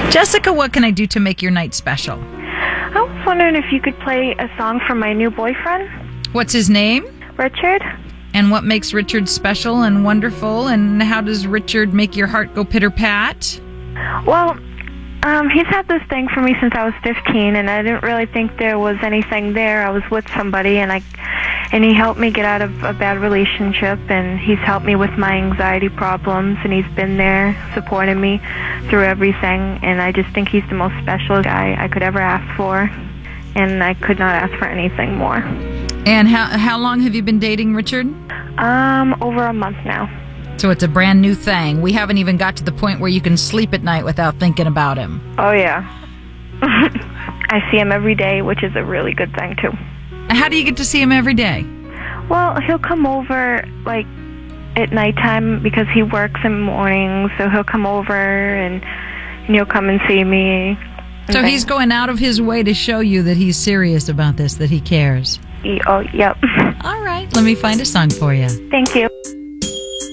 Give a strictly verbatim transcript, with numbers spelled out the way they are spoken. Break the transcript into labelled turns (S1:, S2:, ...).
S1: Jessica, what can I do to make your night special?
S2: I was wondering if you could play a song for my new boyfriend.
S1: What's his name?
S2: Richard.
S1: And what makes Richard special and wonderful? And how does Richard make your heart go pitter-pat?
S2: Well, um, he's had this thing for me since I was fifteen, and I didn't really think there was anything there. I was with somebody, and I, and he helped me get out of a bad relationship, and he's helped me with my anxiety problems, and he's been there supporting me through everything, and I just think he's the most special guy I could ever ask for, and I could not ask for anything more.
S1: And how how long have you been dating Richard?
S2: Um, over a month now.
S1: So it's a brand new thing. We haven't even got to the point where you can sleep at night without thinking about him.
S2: Oh, yeah. I see him every day, which is a really good thing, too.
S1: How do you get to see him every day?
S2: Well, he'll come over, like, at nighttime because he works in the morning, so he'll come over and, and he'll come and see me. And
S1: so
S2: things.
S1: He's going out of his way to show you that he's serious about this, that he cares.
S2: He, oh, yep.
S1: All right. Let me find a song for you.
S2: Thank you.